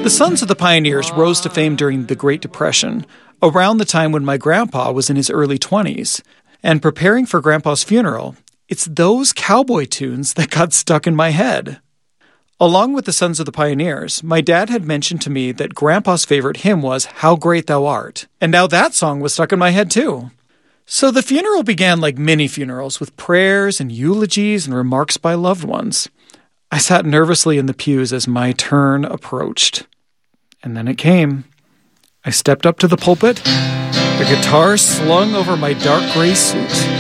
The Sons of the Pioneers rose to fame during the Great Depression, around the time when my grandpa was in his early 20s. And preparing for Grandpa's funeral, it's those cowboy tunes that got stuck in my head. Along with the Sons of the Pioneers, my dad had mentioned to me that Grandpa's favorite hymn was How Great Thou Art, and now that song was stuck in my head too. So the funeral began like many funerals, with prayers and eulogies and remarks by loved ones. I sat nervously in the pews as my turn approached. And then it came. I stepped up to the pulpit, the guitar slung over my dark gray suit.